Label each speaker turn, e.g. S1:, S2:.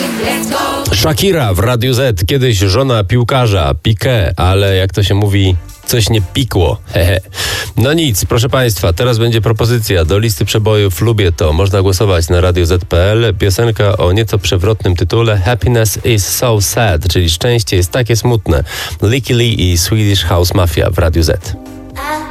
S1: Shakira w Radiu Z. Kiedyś żona piłkarza, Piqué, ale jak to się mówi, coś nie pikło. Hehe. No nic, proszę Państwa, teraz będzie propozycja do listy przebojów Lubię to. Można głosować na radioz.pl. Piosenka o nieco przewrotnym tytule Happiness is so sad, czyli szczęście jest takie smutne. Licky Lee i Swedish House Mafia w Radiu Z.